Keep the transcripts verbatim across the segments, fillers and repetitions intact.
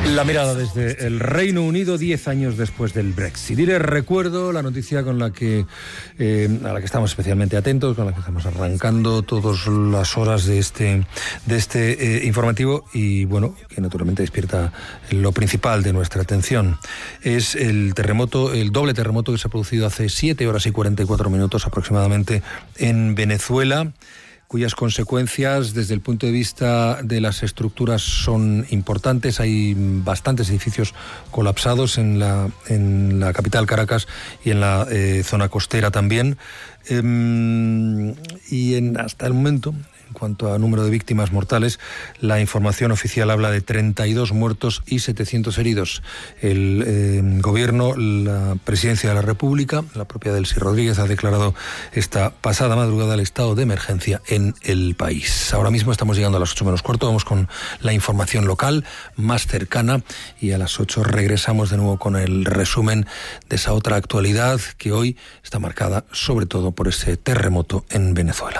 La mirada desde el Reino Unido diez años después del Brexit. Y les recuerdo la noticia con la que eh, a la que estamos especialmente atentos, con la que estamos arrancando todas las horas de este de este eh, informativo y bueno, que naturalmente despierta lo principal de nuestra atención. Es el terremoto, el doble terremoto que se ha producido hace siete horas y cuarenta y cuatro minutos aproximadamente en Venezuela, cuyas consecuencias desde el punto de vista de las estructuras son importantes. Hay bastantes edificios colapsados en la, en la capital Caracas y en la eh, zona costera también. Eh, y en, hasta el momento, en cuanto a número de víctimas mortales, la información oficial habla de treinta y dos muertos y setecientos heridos. El eh, gobierno, la presidencia de la República, la propia Delcy Rodríguez, ha declarado esta pasada madrugada el estado de emergencia en el país. Ahora mismo estamos llegando a las ocho menos cuarto, vamos con la información local más cercana y a las ocho regresamos de nuevo con el resumen de esa otra actualidad que hoy está marcada sobre todo por ese terremoto en Venezuela.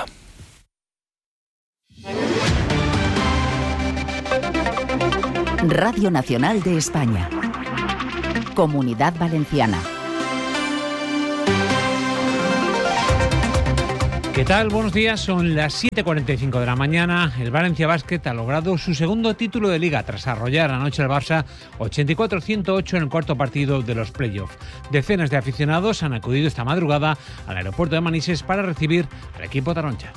Radio Nacional de España. Comunidad Valenciana. ¿Qué tal? Buenos días, son las siete cuarenta y cinco de la mañana. El Valencia Basket ha logrado su segundo título de Liga tras arrollar anoche al Barça ochenta y cuatro a ciento ocho en el cuarto partido de los playoffs. Decenas de aficionados han acudido esta madrugada al aeropuerto de Manises para recibir al equipo taroncha.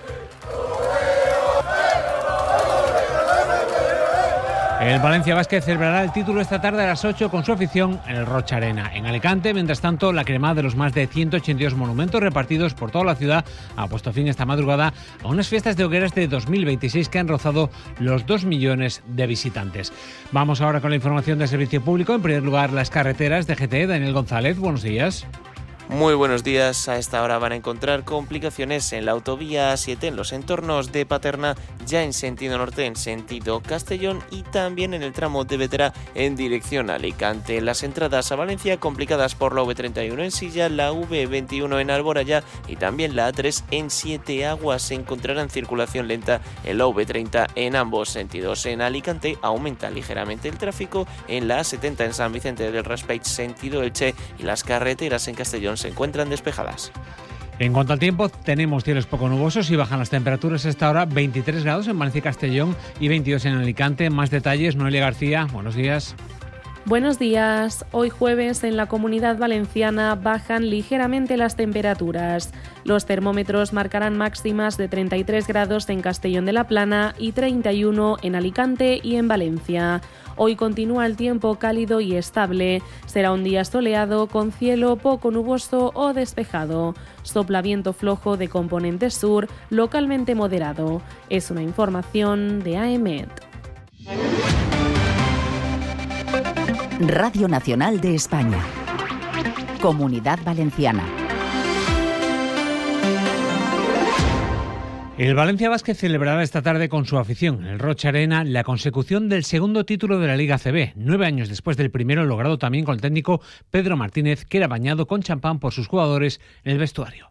El Valencia Basket celebrará el título esta tarde a las ocho con su afición en el Rocha Arena. En Alicante, mientras tanto, la cremada de los más de ciento ochenta y dos monumentos repartidos por toda la ciudad ha puesto fin esta madrugada a unas fiestas de hogueras de dos mil veintiséis que han rozado los dos millones de visitantes. Vamos ahora con la información del servicio público. En primer lugar, las carreteras de G T E. Daniel González, buenos días. Muy buenos días. A esta hora van a encontrar complicaciones en la autovía A siete en los entornos de Paterna, ya en sentido norte, en sentido Castellón y también en el tramo de Vetera en dirección a Alicante. Las entradas a Valencia complicadas por la V treinta y uno en Silla, la V veintiuno en Alboraya y también la A tres en Siete Aguas. Se encontrarán circulación lenta en la V treinta en ambos sentidos. En Alicante aumenta ligeramente el tráfico en la A setenta en San Vicente del Raspeig, sentido Elche, y las carreteras en Castellón se encuentran despejadas. En cuanto al tiempo, tenemos cielos poco nubosos y bajan las temperaturas a esta hora. veintitrés grados en Valencia y Castellón y veintidós en Alicante. Más detalles, Noelia García, buenos días. Buenos días. Hoy jueves en la Comunidad Valenciana bajan ligeramente las temperaturas. Los termómetros marcarán máximas de treinta y tres grados en Castellón de la Plana y treinta y uno en Alicante y en Valencia. Hoy continúa el tiempo cálido y estable. Será un día soleado con cielo poco nuboso o despejado. Sopla viento flojo de componente sur, localmente moderado. Es una información de A E M E T. Radio Nacional de España. Comunidad Valenciana. El Valencia Basket celebrará esta tarde con su afición en el Rocha Arena la consecución del segundo título de la Liga A C B, nueve años después del primero logrado también con el técnico Pedro Martínez, que era bañado con champán por sus jugadores en el vestuario.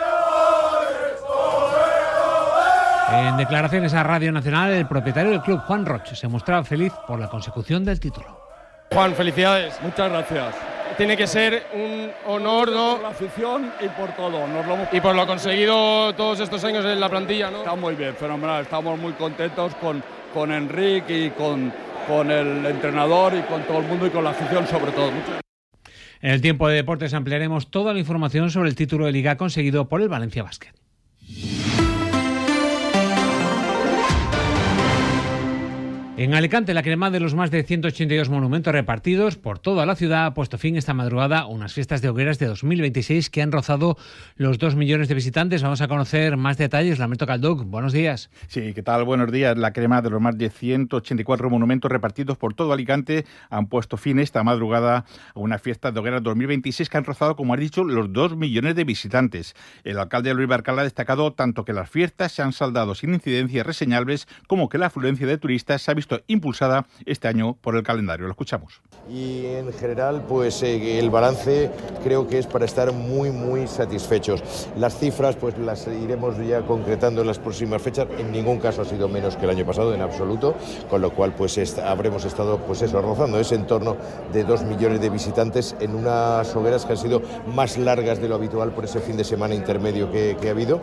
En declaraciones a Radio Nacional, el propietario del club, Juan Roch, se mostraba feliz por la consecución del título. Juan, felicidades. Muchas gracias. Tiene que ser un honor, ¿no? Por la afición y por todo. Nos lo hemos... Y por lo conseguido todos estos años en la plantilla, ¿no? Está muy bien, fenomenal. Estamos muy contentos con, con Enrique y con, con el entrenador y con todo el mundo y con la afición sobre todo. Muchas... En el tiempo de deportes ampliaremos toda la información sobre el título de Liga conseguido por el Valencia Basket. En Alicante, la cremada de los más de ciento ochenta y dos monumentos repartidos por toda la ciudad ha puesto fin esta madrugada a unas fiestas de hogueras de dos mil veintiséis que han rozado los dos millones de visitantes. Vamos a conocer más detalles. Lamberto Calduc, buenos días. Sí, ¿qué tal? Buenos días. La cremada de los más de ciento ochenta y cuatro monumentos repartidos por todo Alicante han puesto fin esta madrugada a unas fiestas de hogueras dos mil veintiséis que han rozado, como has dicho, los dos millones de visitantes. El alcalde Luis Barcal ha destacado tanto que las fiestas se han saldado sin incidencias reseñables como que la afluencia de turistas se ha visto visto impulsada este año por el calendario. Lo escuchamos. Y en general, pues eh, el balance creo que es para estar muy, muy satisfechos. Las cifras, pues las iremos ya concretando en las próximas fechas. En ningún caso ha sido menos que el año pasado, en absoluto, con lo cual, pues est- habremos estado, pues eso, rozando ese entorno de dos millones de visitantes en unas hogueras que han sido más largas de lo habitual por ese fin de semana intermedio que, que ha habido.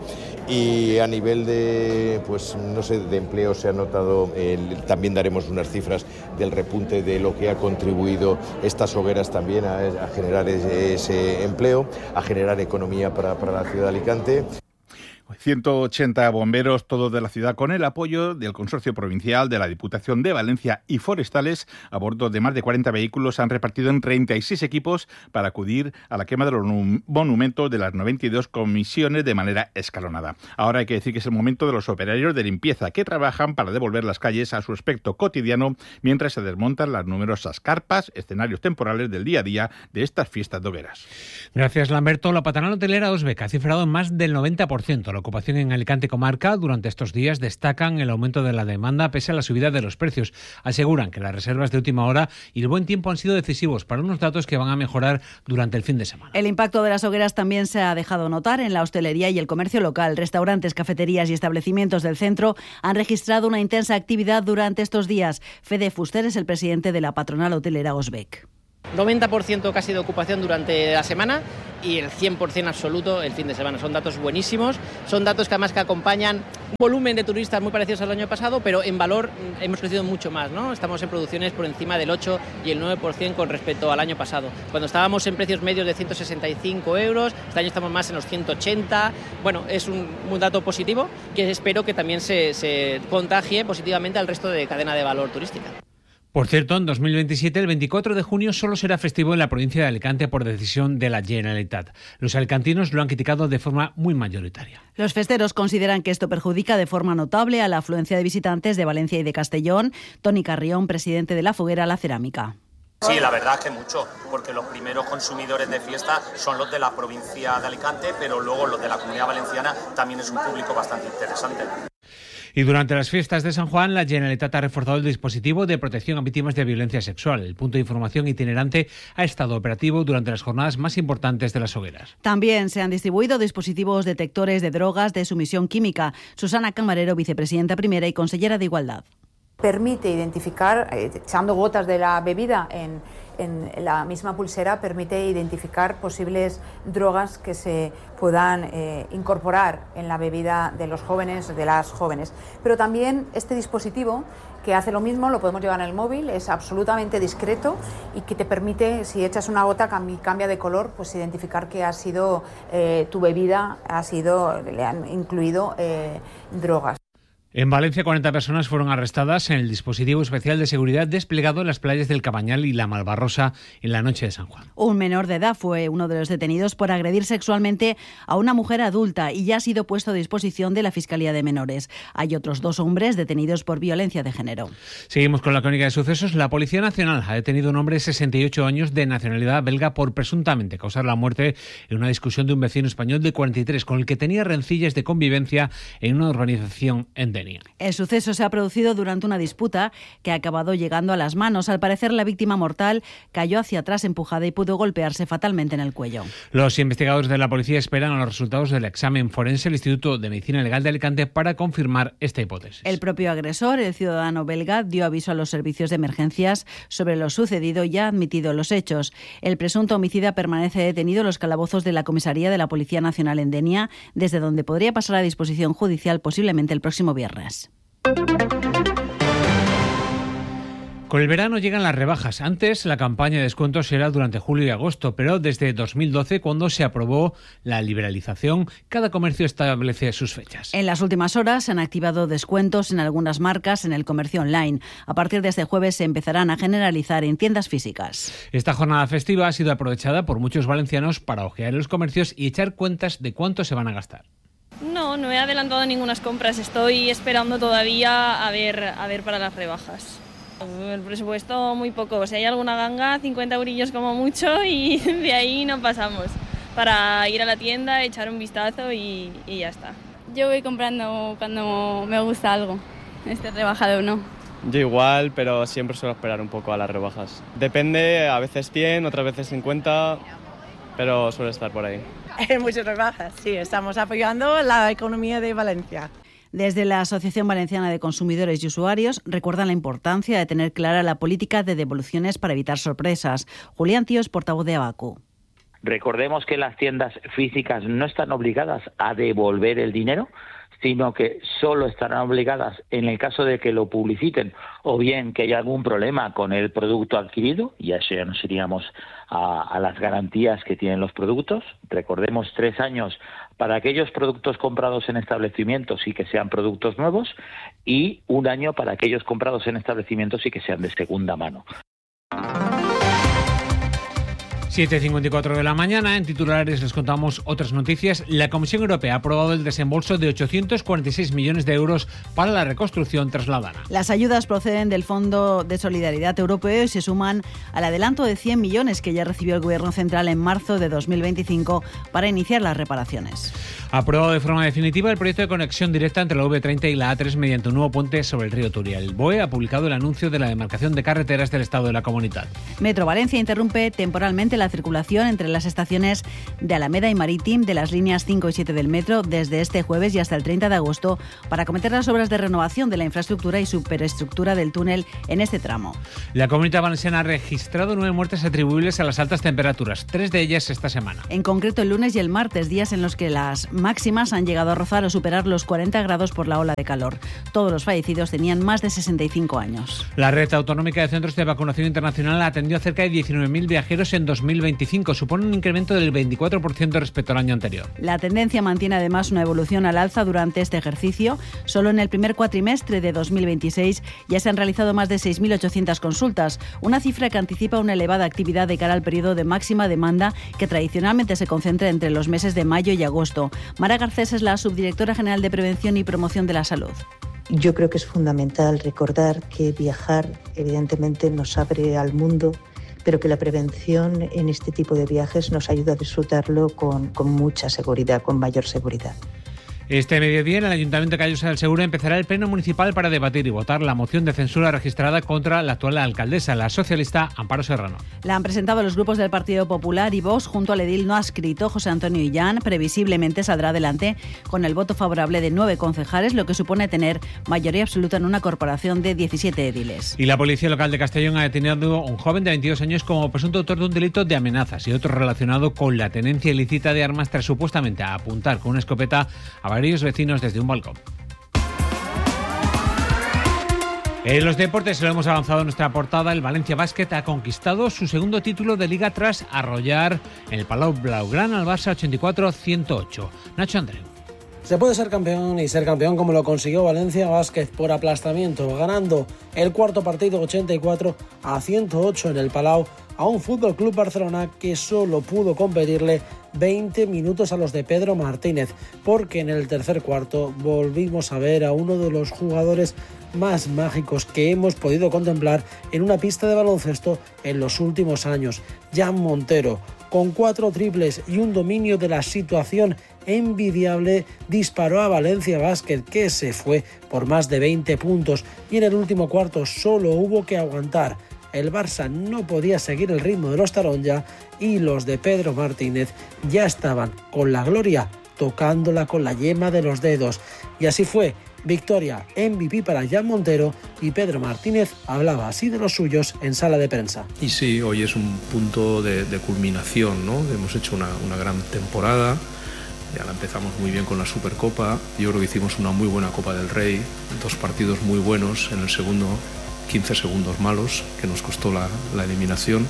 Y a nivel de, pues no sé, de empleo se ha notado, eh, también daremos unas cifras del repunte de lo que ha contribuido estas hogueras también a, a generar ese, ese empleo, a generar economía para, para la ciudad de Alicante. ciento ochenta bomberos, todos de la ciudad, con el apoyo del Consorcio Provincial, de la Diputación de Valencia y Forestales, a bordo de más de cuarenta vehículos, han repartido en treinta y seis equipos para acudir a la quema de los monumentos de las noventa y dos comisiones de manera escalonada. Ahora hay que decir que es el momento de los operarios de limpieza que trabajan para devolver las calles a su aspecto cotidiano mientras se desmontan las numerosas carpas, escenarios temporales del día a día de estas fiestas de hogueras. Gracias, Lamberto. La patronal hotelera Osbec ha cifrado en más del noventa por ciento la ocupación en Alicante comarca. Durante estos días destacan el aumento de la demanda pese a la subida de los precios. Aseguran que las reservas de última hora y el buen tiempo han sido decisivos para unos datos que van a mejorar durante el fin de semana. El impacto de las hogueras también se ha dejado notar en la hostelería y el comercio local. Restaurantes, cafeterías y establecimientos del centro han registrado una intensa actividad durante estos días. Fede Fuster es el presidente de la patronal hotelera Osbec. noventa por ciento casi de ocupación durante la semana y el cien por ciento absoluto el fin de semana. Son datos buenísimos, son datos que además que acompañan un volumen de turistas muy parecidos al año pasado, pero en valor hemos crecido mucho más, ¿no? Estamos en producciones por encima del ocho y el nueve por ciento con respecto al año pasado. Cuando estábamos en precios medios de ciento sesenta y cinco euros, este año estamos más en los ciento ochenta. Bueno, es un, un dato positivo que espero que también se, se contagie positivamente al resto de cadena de valor turística. Por cierto, en dos mil veintisiete, el veinticuatro de junio, solo será festivo en la provincia de Alicante por decisión de la Generalitat. Los alicantinos lo han criticado de forma muy mayoritaria. Los festeros consideran que esto perjudica de forma notable a la afluencia de visitantes de Valencia y de Castellón. Toni Carrión, presidente de la Foguera La Cerámica. Sí, la verdad es que mucho, porque los primeros consumidores de fiesta son los de la provincia de Alicante, pero luego los de la Comunidad Valenciana también es un público bastante interesante. Y durante las fiestas de San Juan, la Generalitat ha reforzado el dispositivo de protección a víctimas de violencia sexual. El punto de información itinerante ha estado operativo durante las jornadas más importantes de las hogueras. También se han distribuido dispositivos detectores de drogas de sumisión química. Susana Camarero, vicepresidenta primera y consellera de Igualdad. Permite identificar, eh, echando gotas de la bebida en, en la misma pulsera, permite identificar posibles drogas que se puedan eh, incorporar en la bebida de los jóvenes, de las jóvenes. Pero también este dispositivo, que hace lo mismo, lo podemos llevar en el móvil, es absolutamente discreto y que te permite, si echas una gota, cambia de color, pues identificar que ha sido eh, tu bebida, ha sido, le han incluido eh, drogas. En Valencia, cuarenta personas fueron arrestadas en el dispositivo especial de seguridad desplegado en las playas del Cabañal y la Malvarrosa en la noche de San Juan. Un menor de edad fue uno de los detenidos por agredir sexualmente a una mujer adulta y ya ha sido puesto a disposición de la Fiscalía de Menores. Hay otros dos hombres detenidos por violencia de género. Seguimos con la crónica de sucesos. La Policía Nacional ha detenido a un hombre de sesenta y ocho años de nacionalidad belga por presuntamente causar la muerte en una discusión de un vecino español de cuarenta y tres con el que tenía rencillas de convivencia en una urbanización en Denia. El suceso se ha producido durante una disputa que ha acabado llegando a las manos. Al parecer, la víctima mortal cayó hacia atrás empujada y pudo golpearse fatalmente en el cuello. Los investigadores de la policía esperan a los resultados del examen forense del Instituto de Medicina Legal de Alicante para confirmar esta hipótesis. El propio agresor, el ciudadano belga, dio aviso a los servicios de emergencias sobre lo sucedido y ha admitido los hechos. El presunto homicida permanece detenido en los calabozos de la comisaría de la Policía Nacional en Denia, desde donde podría pasar a disposición judicial posiblemente el próximo viernes. Con el verano llegan las rebajas. Antes la campaña de descuentos era durante julio y agosto, pero desde dos mil doce, cuando se aprobó la liberalización, cada comercio establece sus fechas. En las últimas horas se han activado descuentos en algunas marcas en el comercio online. A partir de este jueves se empezarán a generalizar en tiendas físicas. Esta jornada festiva ha sido aprovechada por muchos valencianos para ojear los comercios y echar cuentas de cuánto se van a gastar. No, no he adelantado ninguna compras. Estoy esperando todavía a ver, a ver para las rebajas. El presupuesto muy poco. Si hay alguna ganga, cincuenta eurillos como mucho y de ahí no pasamos. Para ir a la tienda, echar un vistazo y, y ya está. Yo voy comprando cuando me gusta algo, esté rebajado o no. Yo igual, pero siempre suelo esperar un poco a las rebajas. Depende, a veces cien, otras veces cincuenta, pero suele estar por ahí. Muchas rebajas, sí, estamos apoyando la economía de Valencia. Desde la Asociación Valenciana de Consumidores y Usuarios recuerdan la importancia de tener clara la política de devoluciones para evitar sorpresas. Julián Tíos, portavoz de Abacu. Recordemos que las tiendas físicas no están obligadas a devolver el dinero, sino que solo estarán obligadas en el caso de que lo publiciten o bien que haya algún problema con el producto adquirido, y eso ya nos iríamos a, a las garantías que tienen los productos. Recordemos tres años para aquellos productos comprados en establecimientos y que sean productos nuevos, y un año para aquellos comprados en establecimientos y que sean de segunda mano. siete y cincuenta y cuatro de la mañana, en titulares les contamos otras noticias. La Comisión Europea ha aprobado el desembolso de ochocientos cuarenta y seis millones de euros para la reconstrucción trasladana. Las ayudas proceden del Fondo de Solidaridad Europeo y se suman al adelanto de cien millones que ya recibió el Gobierno Central en marzo de dos mil veinticinco para iniciar las reparaciones. Ha aprobado de forma definitiva el proyecto de conexión directa entre la V treinta y la A tres mediante un nuevo puente sobre el río Turia. El B O E ha publicado el anuncio de la demarcación de carreteras del Estado de la Comunidad. Metro Valencia interrumpe temporalmente la circulación entre las estaciones de Alameda y Marítim de las líneas cinco y siete del metro desde este jueves y hasta el treinta de agosto para acometer las obras de renovación de la infraestructura y superestructura del túnel en este tramo. La Comunidad Valenciana ha registrado nueve muertes atribuibles a las altas temperaturas, tres de ellas esta semana. En concreto el lunes y el martes, días en los que las máximas han llegado a rozar o superar los cuarenta grados por la ola de calor. Todos los fallecidos tenían más de sesenta y cinco años. La red autonómica de centros de vacunación internacional atendió a cerca de diecinueve mil viajeros en dos mil veinticinco. Supone un incremento del veinticuatro por ciento respecto al año anterior. La tendencia mantiene además una evolución al alza durante este ejercicio. Solo en el primer cuatrimestre de dos mil veintiséis ya se han realizado más de seis mil ochocientas consultas, una cifra que anticipa una elevada actividad de cara al periodo de máxima demanda que tradicionalmente se concentra entre los meses de mayo y agosto. Mara Garcés es la subdirectora general de Prevención y Promoción de la Salud. Yo creo que es fundamental recordar que viajar evidentemente nos abre al mundo, pero que la prevención en este tipo de viajes nos ayuda a disfrutarlo con, con mucha seguridad, con mayor seguridad. Este mediodía, en el Ayuntamiento de Callosa del Segura empezará el pleno municipal para debatir y votar la moción de censura registrada contra la actual alcaldesa, la socialista Amparo Serrano. La han presentado los grupos del Partido Popular y Vox junto al edil no adscrito José Antonio Illán. Previsiblemente saldrá adelante con el voto favorable de nueve concejales, lo que supone tener mayoría absoluta en una corporación de diecisiete ediles. Y la Policía Local de Castellón ha detenido a un joven de veintidós años como presunto autor de un delito de amenazas y otro relacionado con la tenencia ilícita de armas tras supuestamente apuntar con una escopeta a varios vecinos desde un balcón. En los deportes, lo hemos avanzado en nuestra portada, el Valencia Basket ha conquistado su segundo título de Liga tras arrollar en el Palau Blaugrana al Barça ochenta y cuatro a ciento ocho. Nacho Andreu. Se puede ser campeón y ser campeón como lo consiguió Valencia Basket por aplastamiento, ganando el cuarto partido ochenta y cuatro a ciento ocho en el Palau a un F C Barcelona que solo pudo competirle veinte minutos a los de Pedro Martínez, porque en el tercer cuarto volvimos a ver a uno de los jugadores más mágicos que hemos podido contemplar en una pista de baloncesto en los últimos años. Jan Montero, con cuatro triples y un dominio de la situación envidiable, disparó a Valencia Basket, que se fue por más de veinte puntos, y en el último cuarto solo hubo que aguantar. El Barça no podía seguir el ritmo de los Taronja y los de Pedro Martínez ya estaban con la gloria tocándola con la yema de los dedos. Y así fue, victoria M V P para Jan Montero, y Pedro Martínez hablaba así de los suyos en sala de prensa. Y sí, hoy es un punto de, de culminación, ¿no? Hemos hecho una, una gran temporada, ya la empezamos muy bien con la Supercopa, yo creo que hicimos una muy buena Copa del Rey, dos partidos muy buenos, en el segundo quince segundos malos, que nos costó la, la eliminación,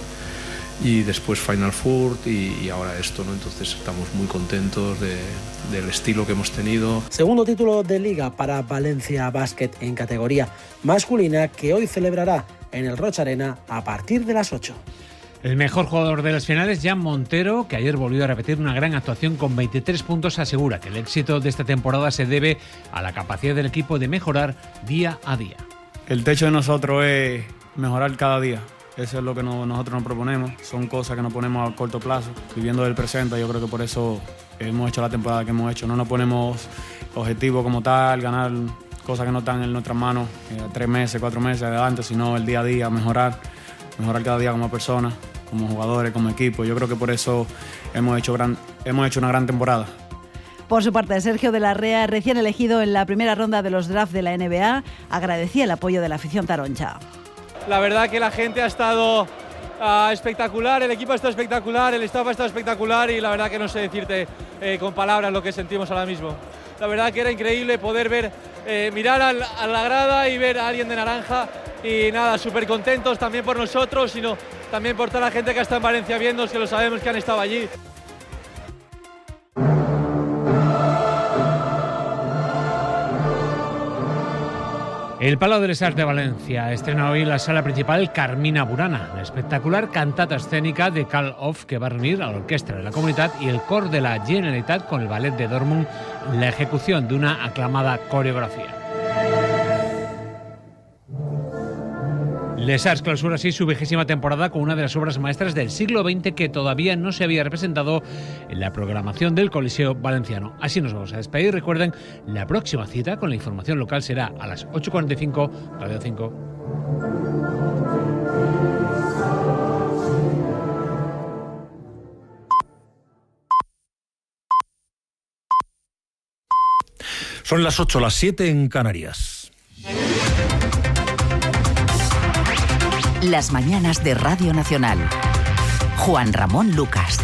y después Final Four y, y ahora esto, ¿no? Entonces estamos muy contentos de, del estilo que hemos tenido. Segundo título de Liga para Valencia Basket en categoría masculina, que hoy celebrará en el Roig Arena a partir de las ocho. El mejor jugador de las finales, Jan Montero, que ayer volvió a repetir una gran actuación con veintitrés puntos, asegura que el éxito de esta temporada se debe a la capacidad del equipo de mejorar día a día. El techo de nosotros es mejorar cada día. Eso es lo que no, nosotros nos proponemos. Son cosas que nos ponemos a corto plazo. Viviendo del presente, yo creo que por eso hemos hecho la temporada que hemos hecho. No nos ponemos objetivos como tal, ganar cosas que no están en nuestras manos, eh, tres meses, cuatro meses adelante, sino el día a día, mejorar, mejorar cada día como persona, como jugadores, como equipo. Yo creo que por eso hemos hecho, gran, hemos hecho una gran temporada. Por su parte, Sergio de la Rea, recién elegido en la primera ronda de los drafts de la N B A, agradecía el apoyo de la afición taroncha. La verdad que la gente ha estado uh, espectacular, el equipo ha estado espectacular, el staff ha estado espectacular y la verdad que no sé decirte eh, con palabras lo que sentimos ahora mismo. La verdad que era increíble poder ver, eh, mirar al, a la grada y ver a alguien de naranja y nada, súper contentos también por nosotros, sino también por toda la gente que está en Valencia viendo, que lo sabemos que han estado allí. El Palau de les Arts de Valencia estrena hoy en la sala principal Carmina Burana, la espectacular cantata escénica de Carl Orff que va a reunir a la orquestra de la Comunitat y el cor de la Generalitat con el ballet de Dortmund en la ejecución de una aclamada coreografía. Les Arts clausura así su vigésima temporada con una de las obras maestras del siglo veinte que todavía no se había representado en la programación del Coliseo Valenciano. Así nos vamos a despedir. Recuerden, la próxima cita con la información local será a las ocho cuarenta y cinco, Radio cinco. Son las ocho, las siete en Canarias. Las mañanas de Radio Nacional. Juan Ramón Lucas.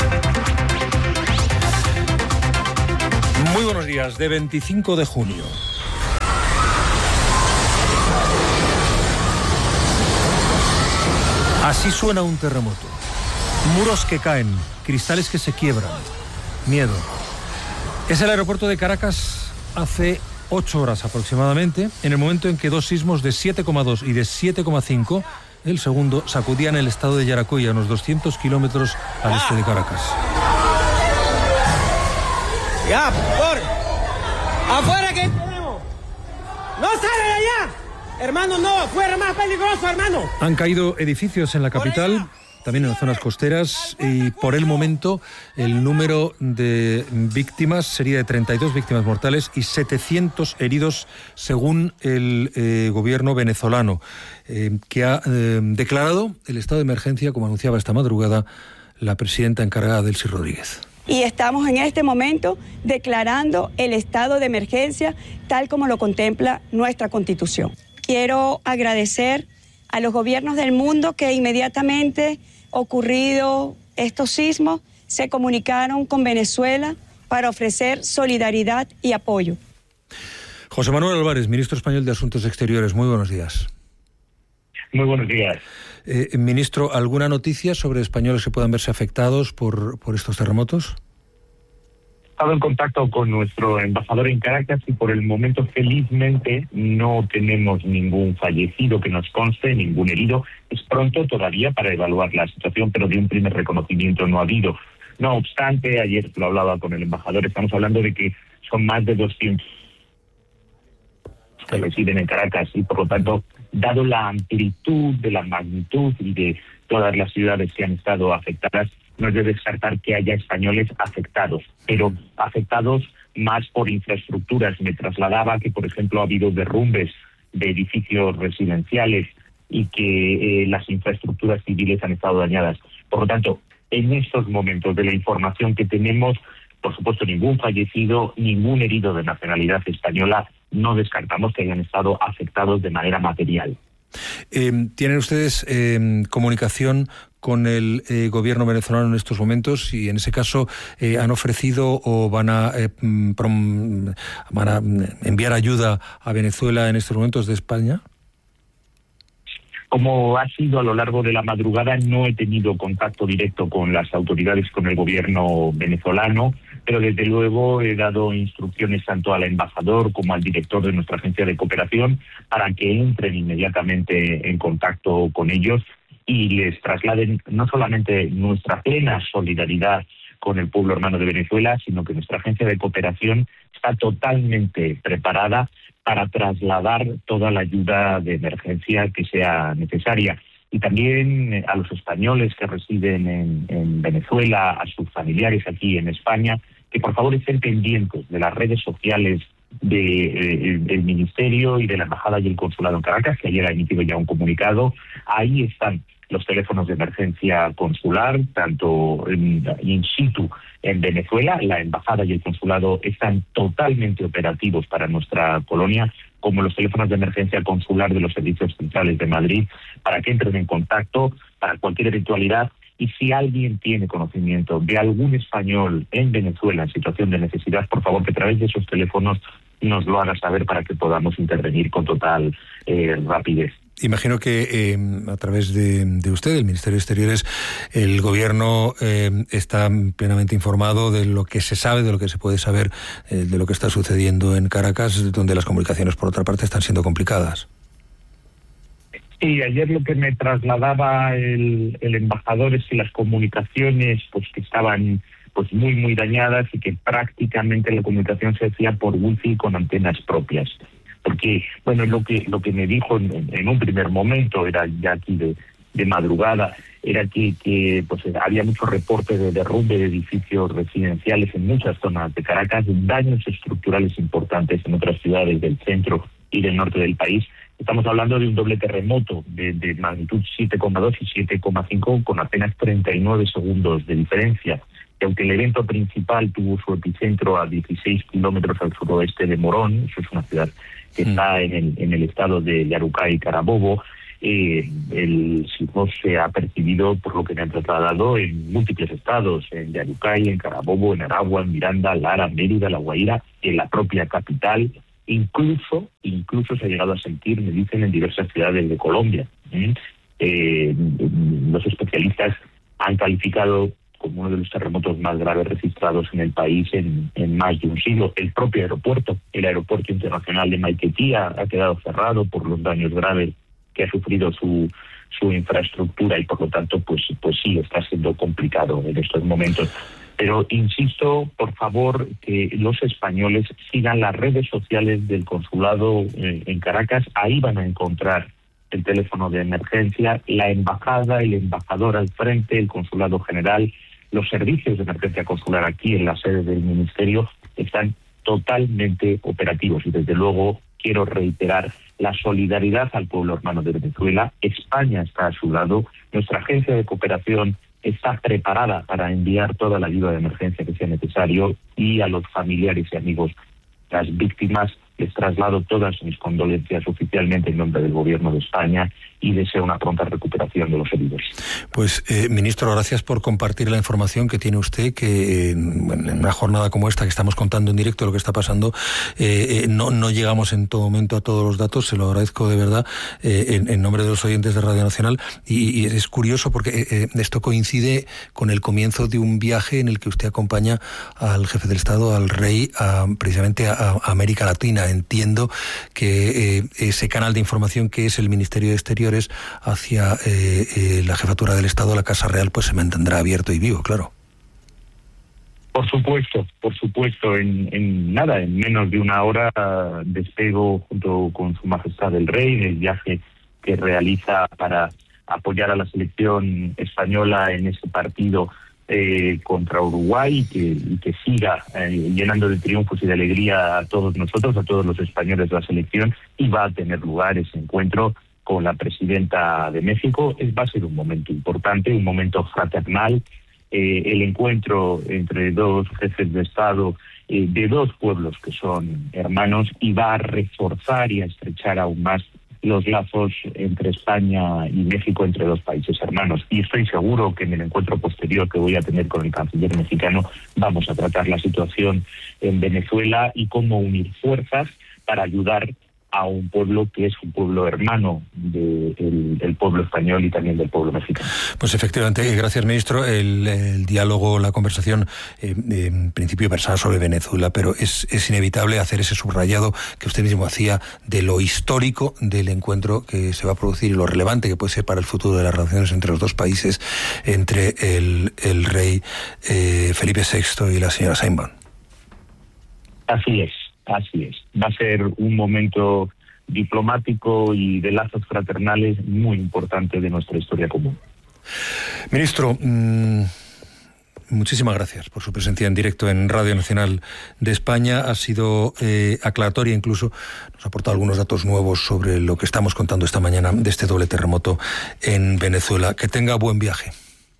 Muy buenos días, de veinticinco de junio. Así suena un terremoto. Muros que caen, cristales que se quiebran. Miedo. Es el aeropuerto de Caracas hace ocho horas aproximadamente, en el momento en que dos sismos de siete coma dos y de siete coma cinco, el segundo, sacudían el estado de Yaracuy, a unos doscientos kilómetros al este de Caracas. ¡Ya, por! ¡Afuera que tenemos! ¡No sale de allá! Hermano, no, afuera más peligroso, hermano. Han caído edificios en la capital, también en las zonas costeras, y por el momento el número de víctimas sería de treinta y dos víctimas mortales y setecientos heridos, según el eh, gobierno venezolano, eh, que ha eh, declarado el estado de emergencia, como anunciaba esta madrugada la presidenta encargada, Delcy Rodríguez. Y estamos en este momento declarando el estado de emergencia tal como lo contempla nuestra Constitución. Quiero agradecer a los gobiernos del mundo que inmediatamente ocurrido estos sismos se comunicaron con Venezuela para ofrecer solidaridad y apoyo. José Manuel Álvarez, ministro español de Asuntos Exteriores, muy buenos días. Muy buenos días. Eh, ministro, ¿alguna noticia sobre españoles que puedan verse afectados por, por estos terremotos? He estado en contacto con nuestro embajador en Caracas y por el momento, felizmente, no tenemos ningún fallecido que nos conste, ningún herido. Es pronto todavía para evaluar la situación, pero de un primer reconocimiento no ha habido. No obstante, ayer lo hablaba con el embajador, estamos hablando de que son más de doscientos que residen en Caracas y, por lo tanto, dado la amplitud de la magnitud y de todas las ciudades que han estado afectadas, no es de descartar que haya españoles afectados, pero afectados más por infraestructuras. Me trasladaba que, por ejemplo, ha habido derrumbes de edificios residenciales y que eh, las infraestructuras civiles han estado dañadas. Por lo tanto, en estos momentos de la información que tenemos, por supuesto, ningún fallecido, ningún herido de nacionalidad española. No descartamos que hayan estado afectados de manera material. Eh, ¿Tienen ustedes eh, comunicación con el eh, gobierno venezolano en estos momentos? Y en ese caso, eh, ¿han ofrecido o van a, eh, prom, van a enviar ayuda a Venezuela en estos momentos de España? Como ha sido a lo largo de la madrugada, no he tenido contacto directo con las autoridades, con el gobierno venezolano, pero desde luego he dado instrucciones tanto al embajador como al director de nuestra agencia de cooperación para que entren inmediatamente en contacto con ellos y les trasladen no solamente nuestra plena solidaridad con el pueblo hermano de Venezuela, sino que nuestra agencia de cooperación está totalmente preparada para trasladar toda la ayuda de emergencia que sea necesaria. Y también a los españoles que residen en, en Venezuela, a sus familiares aquí en España, que por favor estén pendientes de las redes sociales de, eh, el Ministerio y de la Embajada y el Consulado en Caracas, que ayer ha emitido ya un comunicado. Ahí están los teléfonos de emergencia consular, tanto in, in situ en Venezuela. La Embajada y el Consulado están totalmente operativos para nuestra colonia, como los teléfonos de emergencia consular de los servicios centrales de Madrid, para que entren en contacto para cualquier eventualidad. Y si alguien tiene conocimiento de algún español en Venezuela en situación de necesidad, por favor, que a través de esos teléfonos nos lo haga saber para que podamos intervenir con total eh, rapidez. Imagino que eh, a través de, de usted, el Ministerio de Exteriores, el Gobierno eh, está plenamente informado de lo que se sabe, de lo que se puede saber, eh, de lo que está sucediendo en Caracas, donde las comunicaciones, por otra parte, están siendo complicadas. Sí, ayer lo que me trasladaba el, el embajador es que las comunicaciones pues que estaban pues muy muy dañadas y que prácticamente la comunicación se hacía por wifi con antenas propias. Porque, bueno, lo que lo que me dijo en, en un primer momento, era ya aquí de, de madrugada, era que, que pues había mucho reporte de derrumbe de edificios residenciales en muchas zonas de Caracas, daños estructurales importantes en otras ciudades del centro y del norte del país. Estamos hablando de un doble terremoto de, de magnitud siete coma dos y siete coma cinco con apenas treinta y nueve segundos de diferencia. Y aunque el evento principal tuvo su epicentro a dieciséis kilómetros al suroeste de Morón, eso es una ciudad que mm. está en el, en el estado de Yarucay y Carabobo, eh, el sismo se ha percibido, por lo que me han trasladado, en múltiples estados, en Yarucay, en Carabobo, en Aragua, en Miranda, Lara, Mérida, La Guaira, en la propia capital. Incluso, incluso se ha llegado a sentir, me dicen, en diversas ciudades de Colombia. ¿eh? Eh, los especialistas han calificado como uno de los terremotos más graves registrados en el país en, en más de un siglo. El propio aeropuerto, el aeropuerto internacional de Maiquetía, ha quedado cerrado por los daños graves que ha sufrido su, su infraestructura y por lo tanto, pues, pues sí, está siendo complicado en estos momentos. Pero insisto, por favor, que los españoles sigan las redes sociales del consulado eh, en Caracas. Ahí van a encontrar el teléfono de emergencia, la embajada, el embajador al frente, el consulado general, los servicios de emergencia consular aquí en la sede del ministerio están totalmente operativos. Y desde luego quiero reiterar la solidaridad al pueblo hermano de Venezuela. España está a su lado. Nuestra agencia de cooperación está preparada para enviar toda la ayuda de emergencia que sea necesario, y a los familiares y amigos de las víctimas les traslado todas mis condolencias oficialmente en nombre del Gobierno de España y deseo una pronta recuperación de los heridos. Pues, eh, ministro, gracias por compartir la información que tiene usted, que eh, en una jornada como esta, que estamos contando en directo lo que está pasando, eh, eh, no, no llegamos en todo momento a todos los datos. Se lo agradezco de verdad eh, en, en nombre de los oyentes de Radio Nacional, y, y es curioso porque eh, esto coincide con el comienzo de un viaje en el que usted acompaña al jefe del Estado, al rey, a, precisamente a, a América Latina. Entiendo que eh, ese canal de información que es el Ministerio de Exteriores hacia eh, eh, la jefatura del Estado, la Casa Real, pues se mantendrá abierto y vivo, claro. Por supuesto, por supuesto. En, en nada, en menos de una hora despego junto con Su Majestad el Rey en el viaje que realiza para apoyar a la selección española en ese partido Eh, contra Uruguay, y que, y que siga eh, llenando de triunfos y de alegría a todos nosotros, a todos los españoles de la selección, y va a tener lugar ese encuentro con la presidenta de México. Es, va a ser un momento importante, un momento fraternal, eh, el encuentro entre dos jefes de Estado eh, de dos pueblos que son hermanos, y va a reforzar y a estrechar aún más los lazos entre España y México, entre dos países hermanos. Y estoy seguro que en el encuentro posterior que voy a tener con el canciller mexicano vamos a tratar la situación en Venezuela y cómo unir fuerzas para ayudar a un pueblo que es un pueblo hermano del de el pueblo español y también del pueblo mexicano. Pues efectivamente, gracias, ministro. El, el diálogo, la conversación, eh, en principio versaba sobre Venezuela, pero es, es inevitable hacer ese subrayado que usted mismo hacía de lo histórico del encuentro que se va a producir y lo relevante que puede ser para el futuro de las relaciones entre los dos países, entre el, el rey eh, Felipe sexto y la señora Sheinbaum. Así es. Así es. Va a ser un momento diplomático y de lazos fraternales muy importante de nuestra historia común. Ministro, mmm, muchísimas gracias por su presencia en directo en Radio Nacional de España. Ha sido eh, aclaratoria, incluso nos ha aportado algunos datos nuevos sobre lo que estamos contando esta mañana de este doble terremoto en Venezuela. Que tenga buen viaje.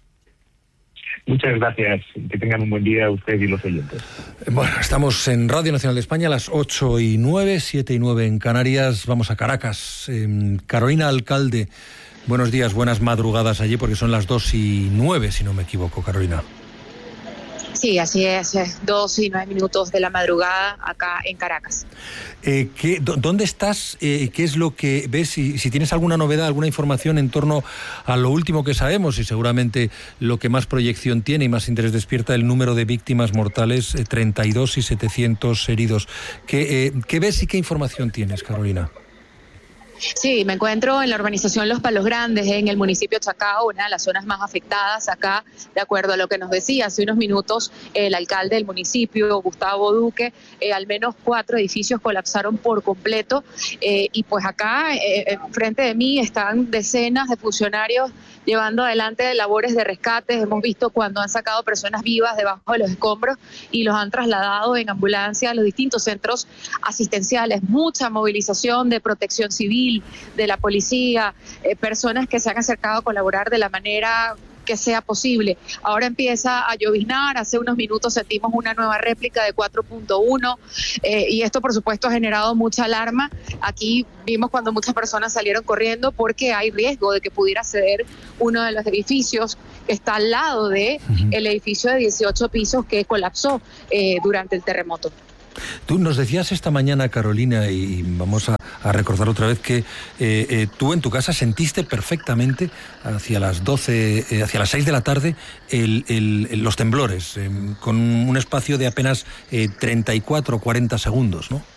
Muchas gracias. Que tengan un buen día a usted y los oyentes. Bueno, estamos en Radio Nacional de España a las ocho y nueve, siete y nueve en Canarias. Vamos a Caracas. Eh, Carolina Alcalde, buenos días, buenas madrugadas allí, porque son las dos y nueve, si no me equivoco, Carolina. Sí, así es, dos y nueve minutos de la madrugada acá en Caracas. Eh, ¿qué, ¿Dónde estás? Eh, ¿Qué es lo que ves? Si, si tienes alguna novedad, alguna información en torno a lo último que sabemos, y seguramente lo que más proyección tiene y más interés despierta, el número de víctimas mortales, eh, treinta y dos y setecientos heridos. ¿Qué, eh, ¿Qué ves y qué información tienes, Carolina? Sí, me encuentro en la urbanización Los Palos Grandes, en el municipio de Chacao, una de las zonas más afectadas acá, de acuerdo a lo que nos decía hace unos minutos el alcalde del municipio, Gustavo Duque. Eh, al menos cuatro edificios colapsaron por completo, eh, y pues acá, eh, frente de mí, están decenas de funcionarios llevando adelante labores de rescate. Hemos visto cuando han sacado personas vivas debajo de los escombros y los han trasladado en ambulancia a los distintos centros asistenciales. Mucha movilización de protección civil, de la policía, eh, personas que se han acercado a colaborar de la manera que sea posible. Ahora empieza a lloviznar. Hace unos minutos sentimos una nueva réplica de cuatro punto uno, eh, y esto por supuesto ha generado mucha alarma. Aquí vimos cuando muchas personas salieron corriendo porque hay riesgo de que pudiera ceder uno de los edificios que está al lado de uh-huh. el edificio de dieciocho pisos que colapsó eh, durante el terremoto. Tú nos decías esta mañana, Carolina, y vamos a, a recordar otra vez que eh, eh, tú en tu casa sentiste perfectamente hacia las doce, eh, hacia las seis de la tarde el, el, los temblores, eh, con un espacio de apenas eh, treinta y cuatro o cuarenta segundos, ¿no?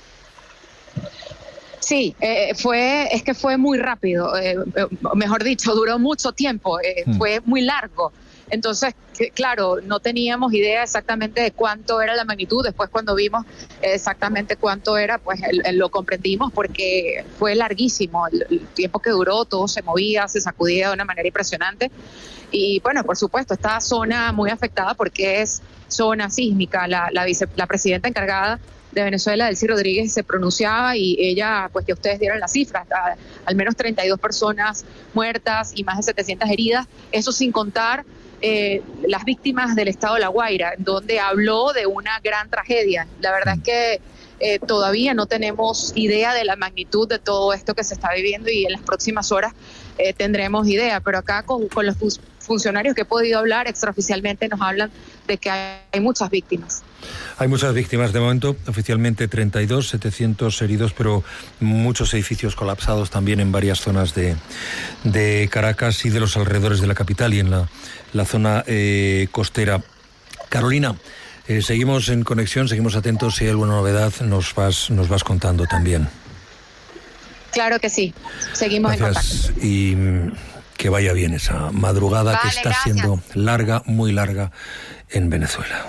Sí, eh, fue, es que fue muy rápido, eh, mejor dicho, duró mucho tiempo, eh, hmm. fue muy largo. Entonces, claro, no teníamos idea exactamente de cuánto era la magnitud. Después, cuando vimos exactamente cuánto era, pues el, el lo comprendimos, porque fue larguísimo el, el tiempo que duró. Todo se movía, se sacudía de una manera impresionante. Y bueno, por supuesto, esta zona muy afectada porque es zona sísmica. La, la, vice, la presidenta encargada de Venezuela, Delcy Rodríguez, se pronunciaba y ella, pues que ustedes dieron las cifras, a, al menos treinta y dos personas muertas y más de setecientas heridas. Eso sin contar Eh, las víctimas del estado de La Guaira, donde habló de una gran tragedia. La verdad es que eh, todavía no tenemos idea de la magnitud de todo esto que se está viviendo, y en las próximas horas eh, tendremos idea, pero acá con, con los funcionarios que he podido hablar extraoficialmente nos hablan de que hay, hay muchas víctimas. Hay muchas víctimas, de momento oficialmente treinta y dos, setecientos heridos, pero muchos edificios colapsados también en varias zonas de, de Caracas y de los alrededores de la capital y en la, la zona eh, costera. Carolina, eh, seguimos en conexión, seguimos atentos. Si hay alguna novedad nos vas, nos vas contando también. Claro que sí, seguimos Gracias. En contacto. Y que vaya bien esa madrugada, vale, que está gracias. Siendo larga, muy larga en Venezuela.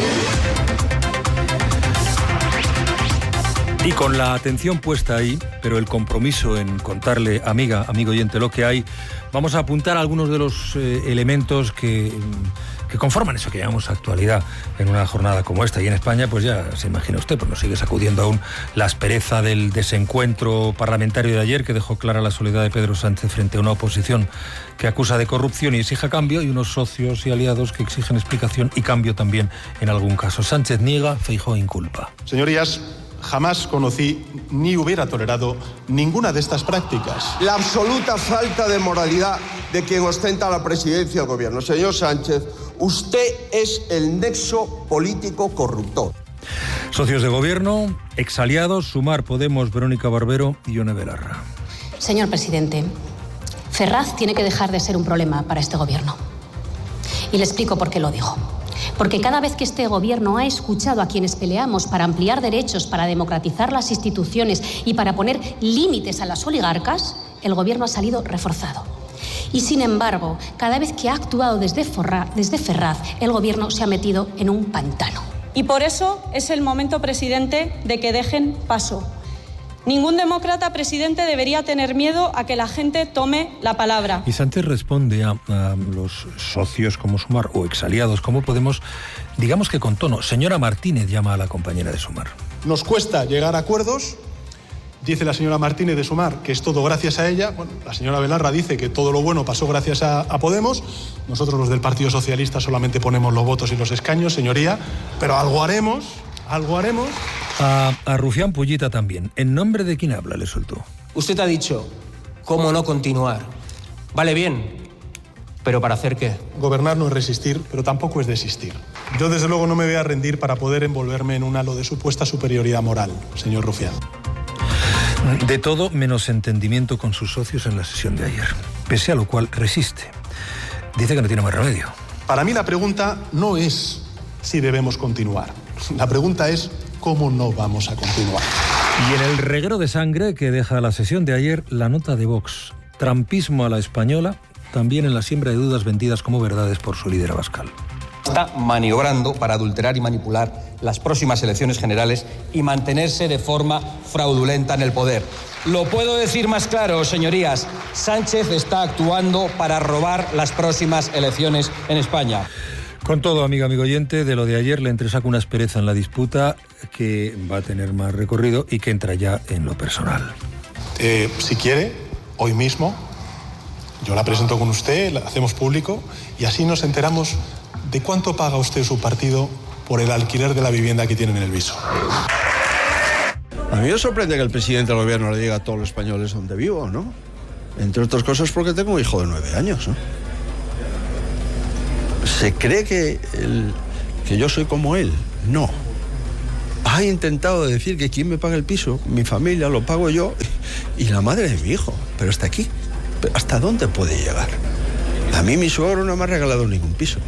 Y con la atención puesta ahí, pero el compromiso en contarle, amiga, amigo oyente, lo que hay, vamos a apuntar algunos de los eh, elementos que, que conforman eso que llamamos actualidad en una jornada como esta. Y en España, pues ya se imagina usted, pues nos sigue sacudiendo aún la aspereza del desencuentro parlamentario de ayer, que dejó clara la soledad de Pedro Sánchez frente a una oposición que acusa de corrupción y exige cambio, y unos socios y aliados que exigen explicación y cambio también en algún caso. Sánchez niega, Feijóo inculpa. Señorías, jamás conocí ni hubiera tolerado ninguna de estas prácticas. La absoluta falta de moralidad de quien ostenta la presidencia del gobierno. Señor Sánchez, usted es el nexo político corruptor. Socios de gobierno, exaliados, Sumar, Podemos, Verónica Barbero y Ione Belarra. Señor presidente, Ferraz tiene que dejar de ser un problema para este gobierno. Y le explico por qué lo digo. Porque cada vez que este gobierno ha escuchado a quienes peleamos para ampliar derechos, para democratizar las instituciones y para poner límites a las oligarcas, el gobierno ha salido reforzado. Y sin embargo, cada vez que ha actuado desde, Forra, desde Ferraz, el gobierno se ha metido en un pantano. Y por eso es el momento, presidente, de que dejen paso. Ningún demócrata, presidente, debería tener miedo a que la gente tome la palabra. Y Sánchez responde a, a los socios como Sumar o exaliados como Podemos, digamos que con tono. Señora Martínez llama a la compañera de Sumar. Nos cuesta llegar a acuerdos. Dice la señora Martínez de Sumar que es todo gracias a ella. Bueno, la señora Belarra dice que todo lo bueno pasó gracias a, a Podemos. Nosotros los del Partido Socialista solamente ponemos los votos y los escaños, señoría. Pero algo haremos, algo haremos. A, a Rufián Pullita también. ¿En nombre de quién habla? Le soltó. Usted ha dicho, ¿cómo no continuar? Vale bien, ¿pero para hacer qué? Gobernar no es resistir, pero tampoco es desistir. Yo desde luego no me voy a rendir para poder envolverme en un halo de supuesta superioridad moral, señor Rufián. De todo menos entendimiento con sus socios en la sesión de ayer, pese a lo cual resiste. Dice que no tiene más remedio. Para mí la pregunta no es si debemos continuar. La pregunta es cómo no vamos a continuar. Y en el reguero de sangre que deja la sesión de ayer, la nota de Vox. Trampismo a la española, también en la siembra de dudas vendidas como verdades por su líder Abascal. Está maniobrando para adulterar y manipular las próximas elecciones generales y mantenerse de forma fraudulenta en el poder. Lo puedo decir más claro, señorías. Sánchez está actuando para robar las próximas elecciones en España. Con todo, amigo, amigo oyente, de lo de ayer le entresaca una aspereza en la disputa que va a tener más recorrido y que entra ya en lo personal. Eh, si quiere, hoy mismo, yo la presento con usted, la hacemos público y así nos enteramos de cuánto paga usted su partido por el alquiler de la vivienda que tiene en el viso. A mí me sorprende que el presidente del gobierno le diga a todos los españoles donde vivo, ¿no? Entre otras cosas porque tengo un hijo de nueve años, ¿no? ¿Se cree que, el, que yo soy como él? No. Ha intentado decir que quien me paga el piso, mi familia, lo pago yo y la madre de mi hijo. Pero hasta aquí, ¿hasta dónde puede llegar? A mí mi suegro no me ha regalado ningún piso.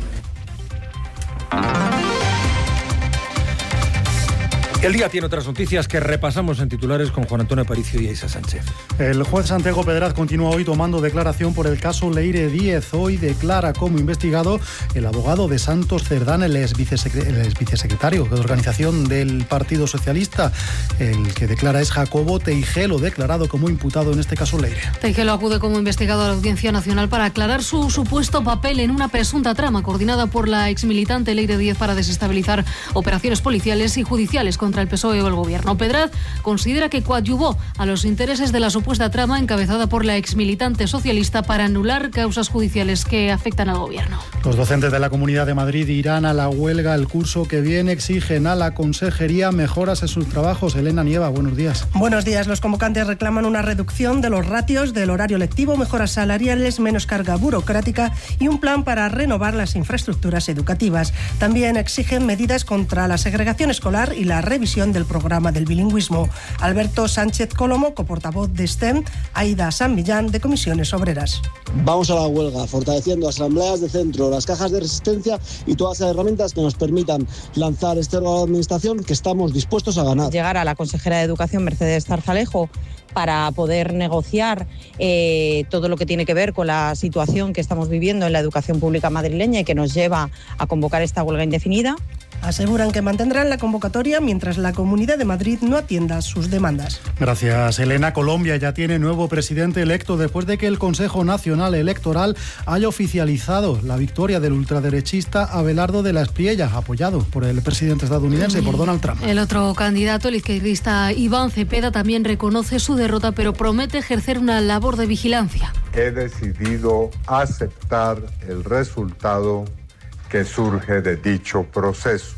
El día tiene otras noticias que repasamos en titulares con Juan Antonio Aparicio y Isa Sánchez. El juez Santiago Pedraz continúa hoy tomando declaración por el caso Leire Díez. Hoy declara como investigado el abogado de Santos Cerdán, el ex vicesecretario de organización del Partido Socialista. El que declara es Jacobo Teijelo, declarado como imputado en este caso Leire. Teijelo acude como investigado a la Audiencia Nacional para aclarar su supuesto papel en una presunta trama coordinada por la exmilitante Leire Díez para desestabilizar operaciones policiales y judiciales contra el P S O E o el Gobierno. Pedraz considera que coadyuvó a los intereses de la supuesta trama encabezada por la exmilitante socialista para anular causas judiciales que afectan al Gobierno. Los docentes de la Comunidad de Madrid irán a la huelga el curso que viene. Exigen a la Consejería mejoras en sus trabajos. Elena Nieva, buenos días. Buenos días. Los convocantes reclaman una reducción de los ratios del horario lectivo, mejoras salariales, menos carga burocrática y un plan para renovar las infraestructuras educativas. También exigen medidas contra la segregación escolar y la revisión del programa del bilingüismo. Alberto Sánchez Colomo, coportavoz de STEM, Aida San Millán, de Comisiones Obreras. Vamos a la huelga, fortaleciendo asambleas de centro, las cajas de resistencia y todas las herramientas que nos permitan lanzar este órgano de administración que estamos dispuestos a ganar. Llegar a la consejera de Educación, Mercedes Zarzalejo, para poder negociar eh, todo lo que tiene que ver con la situación que estamos viviendo en la educación pública madrileña y que nos lleva a convocar esta huelga indefinida. Aseguran que mantendrán la convocatoria mientras la Comunidad de Madrid no atienda sus demandas. Gracias, Elena. Colombia ya tiene nuevo presidente electo después de que el Consejo Nacional Electoral haya oficializado la victoria del ultraderechista Abelardo de la Espriella, apoyado por el presidente estadounidense, por Donald Trump. El otro candidato, el izquierdista Iván Cepeda, también reconoce su derrota, pero promete ejercer una labor de vigilancia. He decidido aceptar el resultado que surge de dicho proceso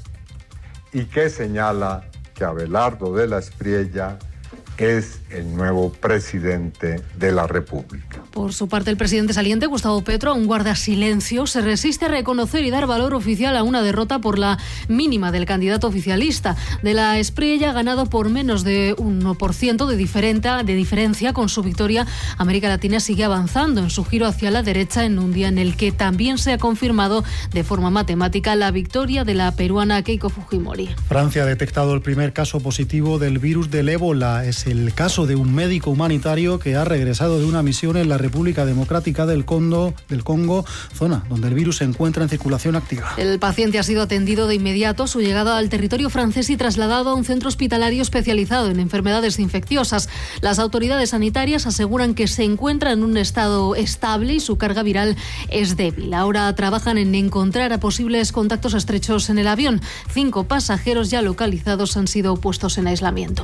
y que señala que Abelardo de la Espriella es el nuevo presidente de la República. Por su parte, el presidente saliente, Gustavo Petro, aún guarda silencio, se resiste a reconocer y dar valor oficial a una derrota por la mínima del candidato oficialista. De la Espriella ha ganado por menos de un uno por ciento de, de diferencia. Con su victoria, América Latina sigue avanzando en su giro hacia la derecha en un día en el que también se ha confirmado de forma matemática la victoria de la peruana Keiko Fujimori. Francia ha detectado el primer caso positivo del virus del ébola. Es el caso de un médico humanitario que ha regresado de una misión en la República Democrática del Congo, del Congo, zona donde el virus se encuentra en circulación activa. El paciente ha sido atendido de inmediato, su llegada al territorio francés y trasladado a un centro hospitalario especializado en enfermedades infecciosas. Las autoridades sanitarias aseguran que se encuentra en un estado estable y su carga viral es débil. Ahora trabajan en encontrar a posibles contactos estrechos en el avión. Cinco pasajeros ya localizados han sido puestos en aislamiento.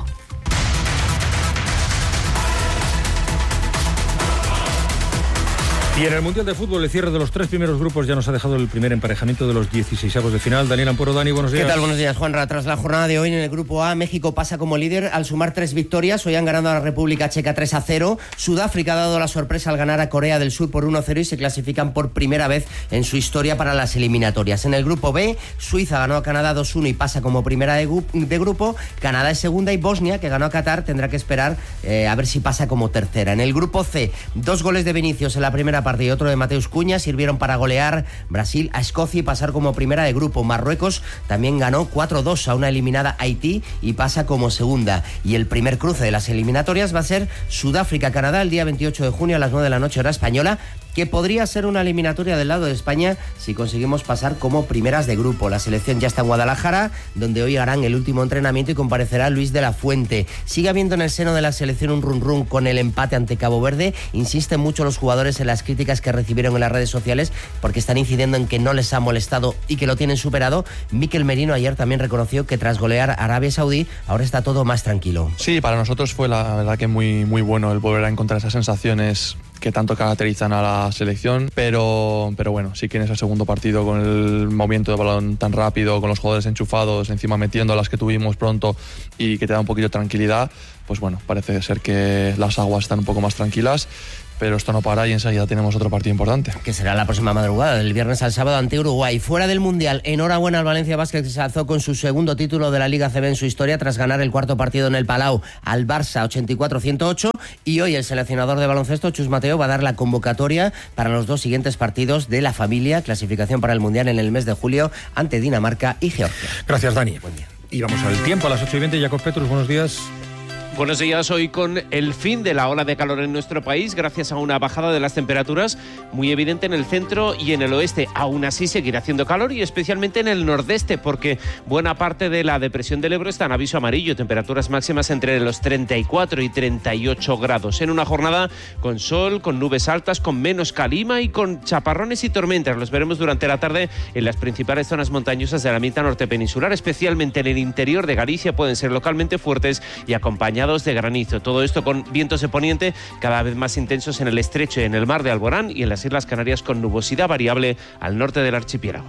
Y en el Mundial de Fútbol, el cierre de los tres primeros grupos ya nos ha dejado el primer emparejamiento de los dieciseisavos de final. Daniel Amporo, Dani, buenos días. ¿Qué tal? Buenos días, Juanra. Tras la jornada de hoy en el Grupo A, México pasa como líder al sumar tres victorias. Hoy han ganado a la República Checa tres a cero. Sudáfrica ha dado la sorpresa al ganar a Corea del Sur por uno a cero y se clasifican por primera vez en su historia para las eliminatorias. En el Grupo B, Suiza ganó a Canadá dos uno y pasa como primera de, de grupo. Canadá es segunda y Bosnia, que ganó a Qatar, tendrá que esperar eh, a ver si pasa como tercera. En el Grupo C, dos goles de Vinicius en la primera parte y otro de Mateus Cunha sirvieron para golear Brasil a Escocia y pasar como primera de grupo. Marruecos también ganó cuatro dos a una eliminada Haití y pasa como segunda. Y el primer cruce de las eliminatorias va a ser Sudáfrica-Canadá el día veintiocho de junio a las nueve de la noche hora española, que podría ser una eliminatoria del lado de España si conseguimos pasar como primeras de grupo. La selección ya está en Guadalajara, donde hoy harán el último entrenamiento y comparecerá Luis de la Fuente. Sigue habiendo en el seno de la selección un run run con el empate ante Cabo Verde. Insisten mucho los jugadores en las críticas que recibieron en las redes sociales porque están incidiendo en que no les ha molestado y que lo tienen superado. Mikel Merino ayer también reconoció que tras golear a Arabia Saudí, ahora está todo más tranquilo. Sí, para nosotros fue la verdad que muy, muy bueno el volver a encontrar esas sensaciones que tanto caracterizan a la selección, pero, pero bueno, sí que en ese segundo partido con el movimiento de balón tan rápido, con los jugadores enchufados, encima metiendo las que tuvimos pronto y que te da un poquito de tranquilidad, pues bueno, parece ser que las aguas están un poco más tranquilas. Pero esto no para y enseguida tenemos otro partido importante. Que será la próxima madrugada, del viernes al sábado ante Uruguay. Fuera del Mundial, enhorabuena al Valencia Basket, que se alzó con su segundo título de la Liga C B en su historia tras ganar el cuarto partido en el Palau al Barça ochenta y cuatro a ciento ocho. Y hoy el seleccionador de baloncesto, Chus Mateo, va a dar la convocatoria para los dos siguientes partidos de la familia, clasificación para el Mundial en el mes de julio ante Dinamarca y Georgia. Gracias, Dani. Buen día. Y vamos al tiempo, a las ocho y veinte. Jacob Petrus, buenos días. Buenos días, hoy con el fin de la ola de calor en nuestro país, gracias a una bajada de las temperaturas muy evidente en el centro y en el oeste. Aún así seguirá haciendo calor y especialmente en el nordeste, porque buena parte de la depresión del Ebro está en aviso amarillo, temperaturas máximas entre los treinta y cuatro y treinta y ocho grados. En una jornada con sol, con nubes altas, con menos calima y con chaparrones y tormentas. Los veremos durante la tarde en las principales zonas montañosas de la mitad norte peninsular, especialmente en el interior de Galicia, pueden ser localmente fuertes y acompañados de granizo. Todo esto con vientos de poniente cada vez más intensos en el estrecho y en el mar de Alborán y en las Islas Canarias, con nubosidad variable al norte del archipiélago.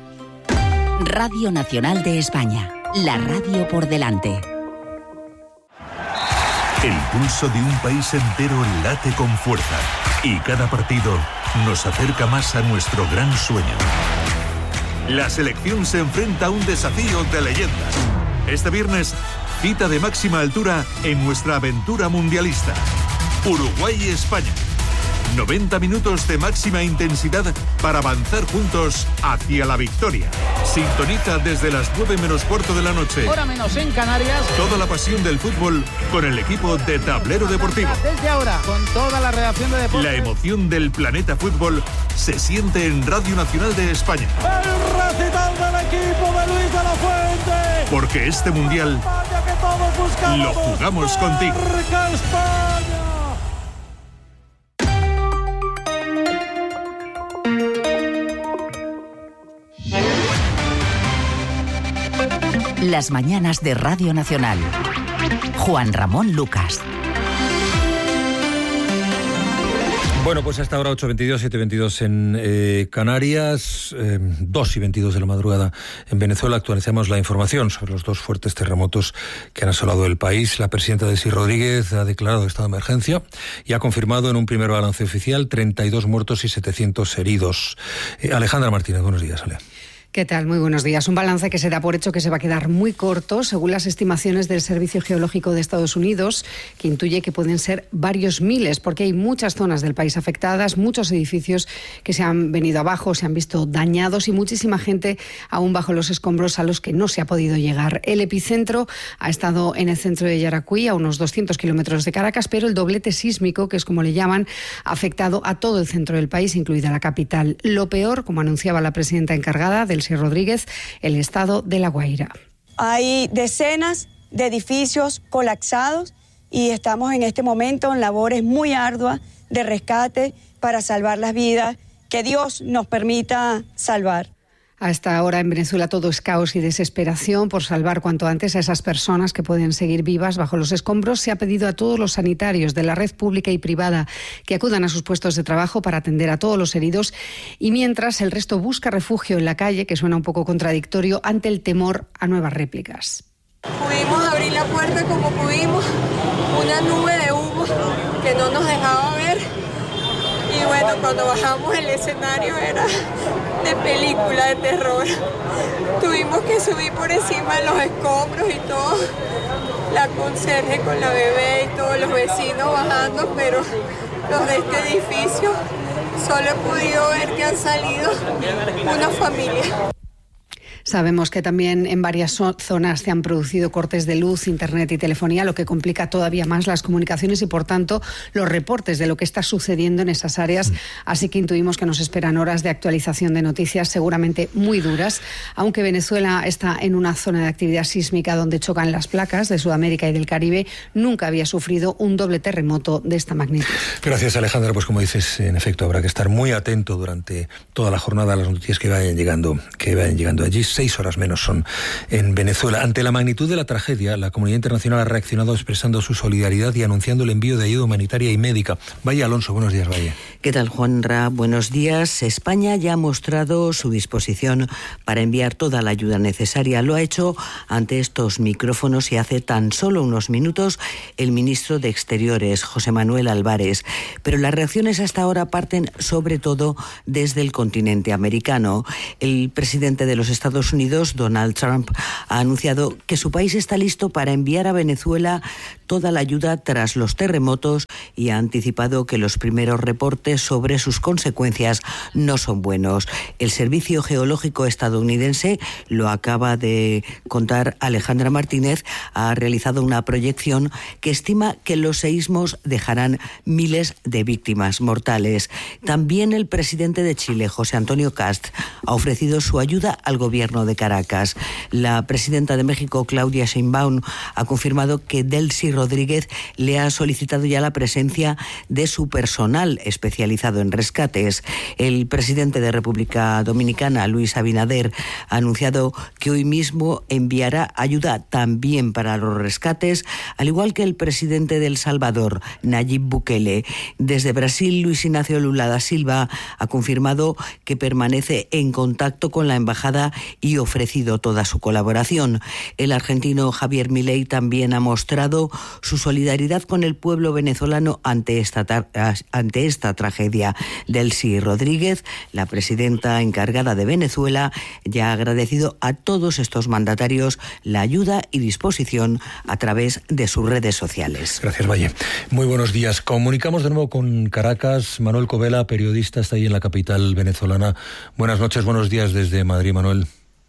Radio Nacional de España, la radio por delante. El pulso de un país entero late con fuerza y cada partido nos acerca más a nuestro gran sueño. La selección se enfrenta a un desafío de leyendas. Este viernes, cita de máxima altura en nuestra aventura mundialista. Uruguay y España. noventa minutos de máxima intensidad para avanzar juntos hacia la victoria. Sintoniza desde las nueve menos cuarto de la noche. Hora menos en Canarias. Toda la pasión del fútbol con el equipo de Tablero Deportivo. Desde ahora, con toda la redacción de deportes. La emoción del planeta fútbol se siente en Radio Nacional de España. El recital del equipo de Luis de la Fuente. Porque este mundial lo jugamos contigo. España. Las mañanas de Radio Nacional. Juan Ramón Lucas. Bueno, pues hasta ahora ocho y veintidós, siete y veintidós en eh, Canarias, eh, dos y veintidós de la madrugada en Venezuela. Actualizamos la información sobre los dos fuertes terremotos que han asolado el país. La presidenta Delcy Rodríguez ha declarado estado de emergencia y ha confirmado en un primer balance oficial treinta y dos muertos y setecientos heridos. Eh, Alejandra Martínez, buenos días, Ale. ¿Qué tal? Muy buenos días. Un balance que se da por hecho que se va a quedar muy corto, según las estimaciones del Servicio Geológico de Estados Unidos, que intuye que pueden ser varios miles, porque hay muchas zonas del país afectadas, muchos edificios que se han venido abajo, se han visto dañados y muchísima gente aún bajo los escombros a los que no se ha podido llegar. El epicentro ha estado en el centro de Yaracuy, a unos doscientos kilómetros de Caracas, pero el doblete sísmico, que es como le llaman, ha afectado a todo el centro del país, incluida la capital. Lo peor, como anunciaba la presidenta encargada del Rodríguez, el estado de La Guaira. Hay decenas de edificios colapsados y estamos en este momento en labores muy arduas de rescate para salvar las vidas que Dios nos permita salvar. A esta hora en Venezuela todo es caos y desesperación por salvar cuanto antes a esas personas que pueden seguir vivas bajo los escombros. Se ha pedido a todos los sanitarios de la red pública y privada que acudan a sus puestos de trabajo para atender a todos los heridos, y mientras el resto busca refugio en la calle, que suena un poco contradictorio, ante el temor a nuevas réplicas. Pudimos abrir la puerta como pudimos, una nube de humo que no nos dejaba ver. Y bueno, cuando bajamos el escenario era de película de terror. Tuvimos que subir por encima de los escombros y todo. La conserje con la bebé y todos los vecinos bajando, pero los de este edificio solo he podido ver que han salido una familia. Sabemos que también en varias zonas se han producido cortes de luz, internet y telefonía, lo que complica todavía más las comunicaciones y, por tanto, los reportes de lo que está sucediendo en esas áreas. Así que intuimos que nos esperan horas de actualización de noticias seguramente muy duras, aunque Venezuela está en una zona de actividad sísmica donde chocan las placas de Sudamérica y del Caribe. Nunca había sufrido un doble terremoto de esta magnitud. Gracias, Alejandra. Pues como dices, en efecto, habrá que estar muy atento durante toda la jornada a las noticias que vayan llegando, que vayan llegando allí. Seis horas menos son en Venezuela. Ante la magnitud de la tragedia, la comunidad internacional ha reaccionado expresando su solidaridad y anunciando el envío de ayuda humanitaria y médica. Valle Alonso, buenos días, Valle. ¿Qué tal, Juanra? Buenos días. España ya ha mostrado su disposición para enviar toda la ayuda necesaria. Lo ha hecho ante estos micrófonos y hace tan solo unos minutos el ministro de Exteriores, José Manuel Álvarez. Pero las reacciones hasta ahora parten sobre todo desde el continente americano. El presidente de los Estados Unidos, Donald Trump, ha anunciado que su país está listo para enviar a Venezuela toda la ayuda tras los terremotos y ha anticipado que los primeros reportes sobre sus consecuencias no son buenos. El Servicio Geológico estadounidense, lo acaba de contar Alejandra Martínez, ha realizado una proyección que estima que los seísmos dejarán miles de víctimas mortales. También el presidente de Chile, José Antonio Kast, ha ofrecido su ayuda al gobierno de Caracas. La presidenta de México, Claudia Sheinbaum, ha confirmado que Delcy Rodríguez le ha solicitado ya la presencia de su personal especializado en rescates. El presidente de República Dominicana, Luis Abinader, ha anunciado que hoy mismo enviará ayuda también para los rescates, al igual que el presidente de El Salvador, Nayib Bukele. Desde Brasil, Luis Ignacio Lula da Silva ha confirmado que permanece en contacto con la embajada y ofrecido toda su colaboración. El argentino Javier Milei también ha mostrado su solidaridad con el pueblo venezolano ante esta, ante esta tragedia. Delcy Rodríguez, la presidenta encargada de Venezuela, ya ha agradecido a todos estos mandatarios la ayuda y disposición a través de sus redes sociales. Gracias, Valle. Muy buenos días. Comunicamos de nuevo con Caracas. Manuel Covela, periodista, está ahí en la capital venezolana. Buenas noches, buenos días desde Madrid, Manuel.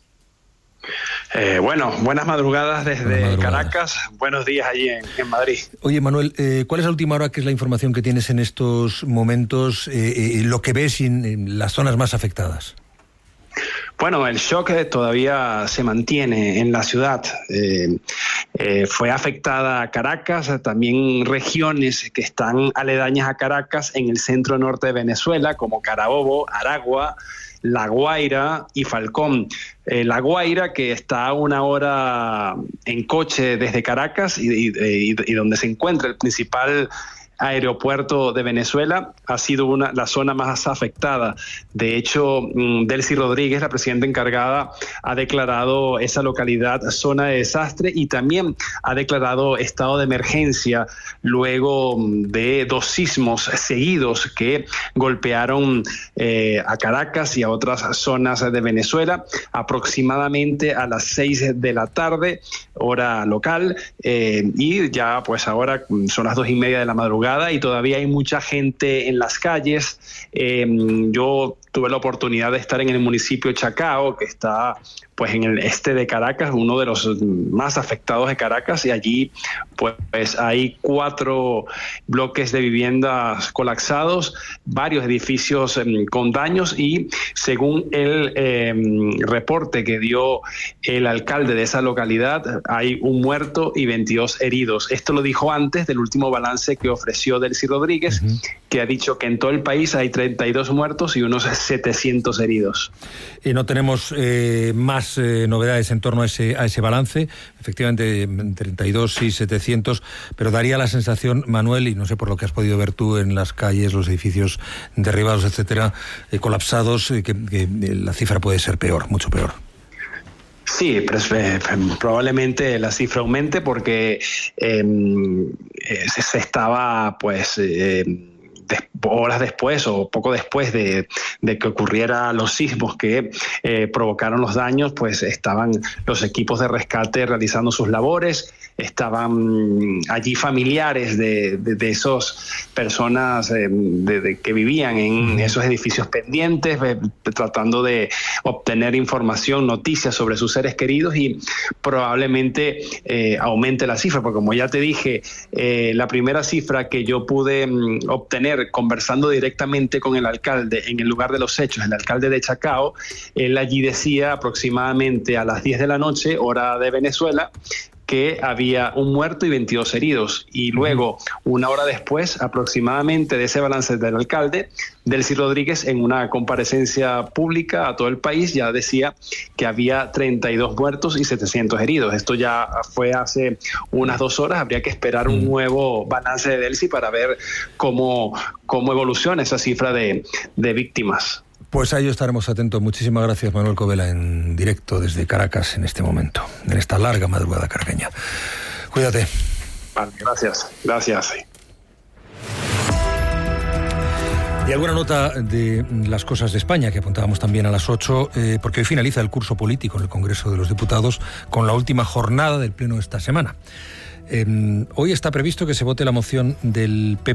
Eh, bueno, buenas madrugadas desde buenas madrugadas. Caracas, buenos días allí en, en Madrid. Oye, Manuel, eh, ¿cuál es la última hora, qué es la información que tienes en estos momentos, eh, eh, lo que ves en, en las zonas más afectadas? Bueno, el shock todavía se mantiene en la ciudad. Eh, eh, fue afectada Caracas, también regiones que están aledañas a Caracas en el centro norte de Venezuela, como Carabobo, Aragua, La Guaira y Falcón. Eh, La Guaira, que está a una hora en coche desde Caracas y, y, y, y donde se encuentra el principal aeropuerto de Venezuela. Ha sido una, la zona más afectada. De hecho, Delcy Rodríguez, la presidenta encargada, ha declarado esa localidad zona de desastre y también ha declarado estado de emergencia luego de dos sismos seguidos que golpearon eh, a Caracas y a otras zonas de Venezuela aproximadamente a las seis de la tarde, hora local, eh, y ya pues ahora son las dos y media de la madrugada y todavía hay mucha gente en las calles. Eh, yo tuve la oportunidad de estar en el municipio de Chacao, que está pues en el este de Caracas, uno de los más afectados de Caracas, y allí pues hay cuatro bloques de viviendas colapsados, varios edificios eh, con daños, y según el eh, reporte que dio el alcalde de esa localidad, hay un muerto y veintidós heridos. Esto lo dijo antes del último balance que ofreció Delcy Rodríguez, uh-huh. que ha dicho que en todo el país hay treinta y dos muertos y unos setecientos heridos. Y no tenemos eh, más eh, novedades en torno a ese, a ese balance, efectivamente treinta y dos y setecientos, pero daría la sensación, Manuel, y no sé por lo que has podido ver tú en las calles, los edificios derribados, etcétera, eh, colapsados, eh, que, que la cifra puede ser peor, mucho peor. Sí, pues, eh, probablemente la cifra aumente porque eh, se, se estaba pues eh, de, horas después o poco después de, de que ocurrieran los sismos que eh, provocaron los daños, pues estaban los equipos de rescate realizando sus labores, estaban allí familiares de, de, de esas personas eh, de, de, que vivían en esos edificios pendientes, eh, tratando de obtener información, noticias sobre sus seres queridos, y probablemente eh, aumente la cifra, porque como ya te dije, eh, la primera cifra que yo pude mm, obtener conversando directamente con el alcalde en el lugar de los hechos, el alcalde de Chacao, él allí decía aproximadamente a las diez de la noche, hora de Venezuela, que había un muerto y veintidós heridos. Y luego, una hora después, aproximadamente de ese balance del alcalde, Delcy Rodríguez, en una comparecencia pública a todo el país, ya decía que había treinta y dos muertos y setecientos heridos. Esto ya fue hace unas dos horas. Habría que esperar un nuevo balance de Delcy para ver cómo, cómo evoluciona esa cifra de, de víctimas. Pues a ello estaremos atentos. Muchísimas gracias, Manuel Covela, en directo desde Caracas en este momento, en esta larga madrugada caraqueña. Cuídate. Vale, gracias. Gracias. Y alguna nota de las cosas de España, que apuntábamos también a las ocho, eh, porque hoy finaliza el curso político en el Congreso de los Diputados con la última jornada del Pleno de esta semana. Eh, hoy está previsto que se vote la moción del P P